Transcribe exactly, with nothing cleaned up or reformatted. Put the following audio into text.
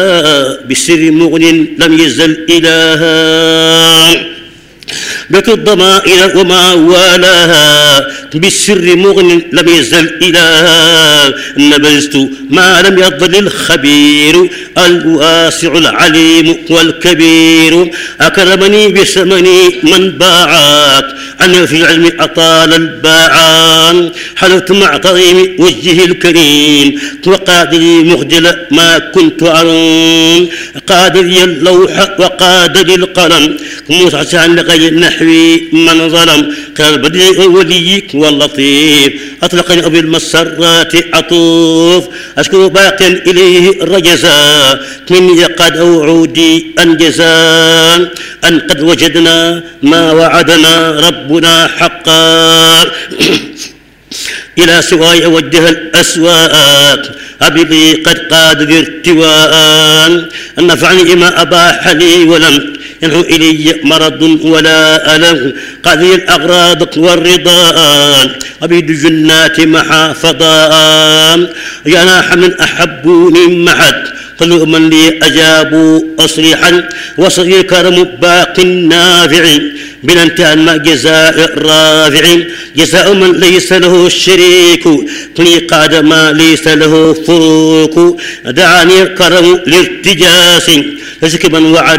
بالسر مغن لم يزل إلها بك الضمائر وما والاها بالسر مغن لم يزل إلها نبذت ما لم يضل الخبير الواسع العليم والكبير أكرمني بثمني من باعات أن في العلم أطال الباعان حلفت مع طريم وجهه الكريم وقادري مخجل ما كنت أرون قادري اللوح وقادري القلم موسى عن لغير نحوي من ظلم قال بديع وليك واللطيف أطلقني بالمسرات أطوف أشكر باق إليه رجزا مني قد أوعودي أنجزا أن قد وجدنا ما وعدنا ربنا حقا إلى سواي أوجه الأسواق أبي قد قاد ارتواء أن نفعني ما أباح لي ولم ينحو إلي مرض ولا ألم قاضي الأغراض والرضا أبيد جنات محافظا جناح من أحبوني معد قل من لي أجابوا أصريحا وصغير كرم باق نافع بننتهى ما جزاء رافع جزاء من ليس له الشريك قل قاد ما ليس له فروق دعاني الكرم لارتجاس لسك من وعد